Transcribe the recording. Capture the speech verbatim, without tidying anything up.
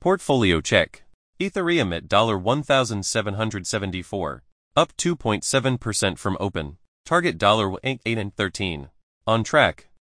Portfolio check. Ethereum at one thousand seven hundred seventy-four, up two point seven percent from open. Target eight and thirteen. On track.